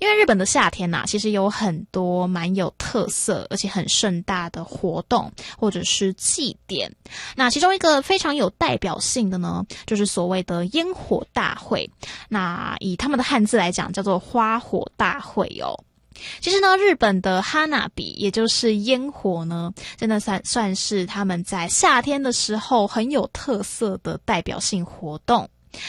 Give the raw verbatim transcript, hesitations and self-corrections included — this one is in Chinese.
因为日本的夏天呐、啊，其实有很多蛮有特色而且很盛大的活动或者是祭典。那其中一个非常有代表性的呢，就是所谓的烟火大会。那以他们的汉字来讲，叫做花火大会哦。其实呢，日本的哈娜比，也就是烟火呢，真的算算是他们在夏天的时候很有特色的代表性活动。